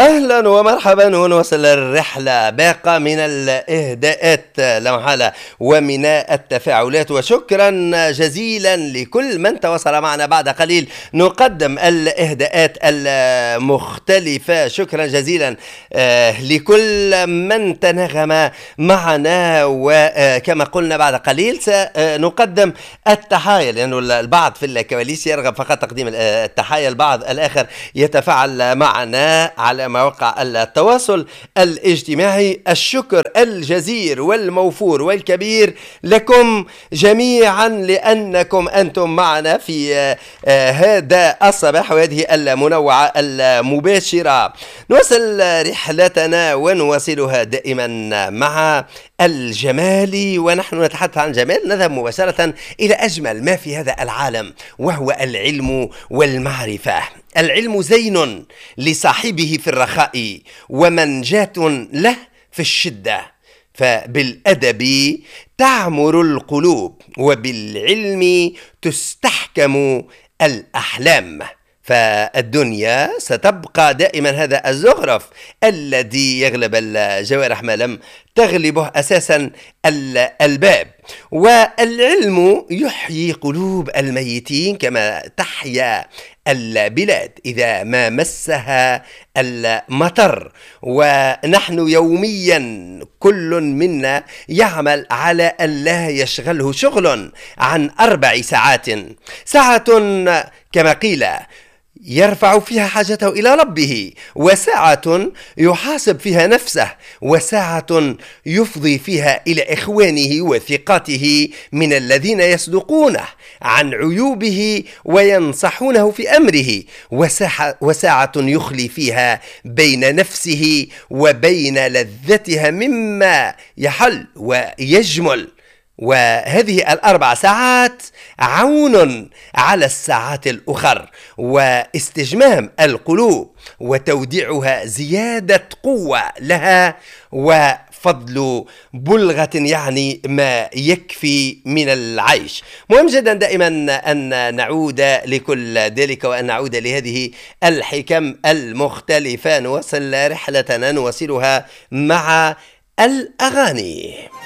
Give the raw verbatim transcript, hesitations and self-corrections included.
أهلا ومرحبا، ونواصل الرحلة باقة من الإهداءات لا محالة ومن التفاعلات، وشكرا جزيلا لكل من تواصل معنا. بعد قليل نقدم الإهداءات المختلفة. شكرا جزيلا لكل من تنغم معنا، وكما قلنا بعد قليل سنقدم التحايا، لأنه البعض في الكواليس يرغب فقط تقديم التحايا، البعض الآخر يتفاعل معنا على مواقع التواصل الاجتماعي. الشكر الجزير والموفور والكبير لكم جميعا، لأنكم أنتم معنا في هذا الصباح وهذه المنوعة المباشرة. نواصل رحلتنا ونواصلها دائما مع الجمال، ونحن نتحدث عن جمال نذهب مباشرة إلى أجمل ما في هذا العالم، وهو العلم والمعرفة. العلم زين لصاحبه في الرخاء، ومنجاة له في الشدة. فبالأدب تعمر القلوب، وبالعلم تستحكم الأحلام. فالدنيا ستبقى دائما هذا الزخرف الذي يغلب الجوارح ما لم تغلبه أساسا الألباب. والعلم يحيي قلوب الميتين كما تحيا البلاد إذا ما مسها المطر. ونحن يوميا كل منا يعمل على أن لا يشغله شغل عن أربع ساعات. ساعة كما قيل يرفع فيها حاجته إلى ربه، وساعة يحاسب فيها نفسه، وساعة يفضي فيها إلى إخوانه وثقاته من الذين يصدقونه عن عيوبه وينصحونه في أمره، وساعة يخلي فيها بين نفسه وبين لذتها مما يحل ويجمل. وهذه الأربع ساعات عون على الساعات الأخر، واستجمام القلوب وتوديعها زيادة قوة لها، وفضل بلغة يعني ما يكفي من العيش. مهم جدا دائما أن نعود لكل ذلك، وأن نعود لهذه الحكم المختلفة. نواصل رحلتنا نواصلها مع الأغاني.